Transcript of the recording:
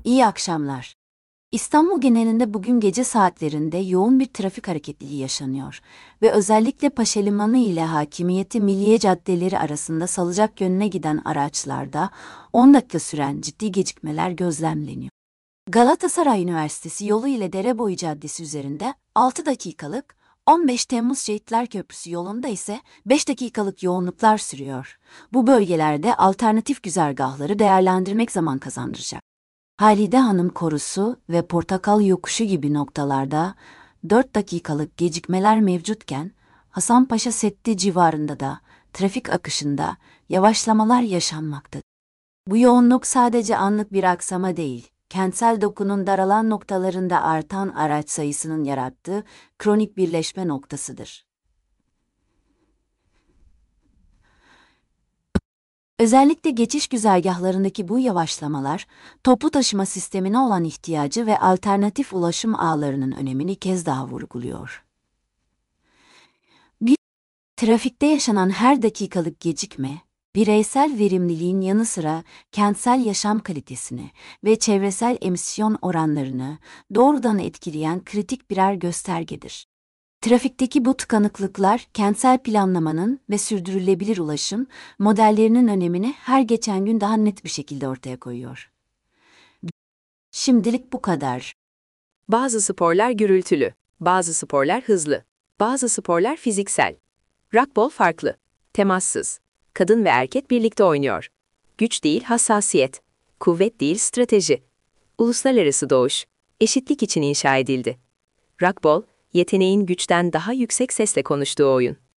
İyi akşamlar. İstanbul genelinde bugün gece saatlerinde yoğun bir trafik hareketliliği yaşanıyor ve özellikle Paşa Limanı ile Hakimiyeti Milliye caddeleri arasında Salıncak yönüne giden araçlarda 10 dakika süren ciddi gecikmeler gözlemleniyor. Galatasaray Üniversitesi yolu ile Dereboyu Caddesi üzerinde 6 dakikalık, 15 Temmuz Şehitler Köprüsü yolunda ise 5 dakikalık yoğunluklar sürüyor. Bu bölgelerde alternatif güzergahları değerlendirmek zaman kazandıracak. Halide Hanım Korusu ve Portakal Yokuşu gibi noktalarda 4 dakikalık gecikmeler mevcutken, Hasanpaşa Seddi civarında da trafik akışında yavaşlamalar yaşanmaktadır. Bu yoğunluk sadece anlık bir aksama değil, kentsel dokunun daralan noktalarında artan araç sayısının yarattığı kronik birleşme noktasıdır. Özellikle geçiş güzergahlarındaki bu yavaşlamalar, toplu taşıma sistemine olan ihtiyacı ve alternatif ulaşım ağlarının önemini kez daha vurguluyor. Bir, trafikte yaşanan her dakikalık gecikme, bireysel verimliliğin yanı sıra kentsel yaşam kalitesini ve çevresel emisyon oranlarını doğrudan etkileyen kritik birer göstergedir. Trafikteki bu tıkanıklıklar, kentsel planlamanın ve sürdürülebilir ulaşım modellerinin önemini her geçen gün daha net bir şekilde ortaya koyuyor. Şimdilik bu kadar. Bazı sporlar gürültülü, bazı sporlar hızlı, bazı sporlar fiziksel. Rockball farklı, temassız. Kadın ve erkek birlikte oynuyor. Güç değil hassasiyet, kuvvet değil strateji. Uluslararası doğuş, eşitlik için inşa edildi. Rockball, yeteneğin güçten daha yüksek sesle konuştuğu oyun.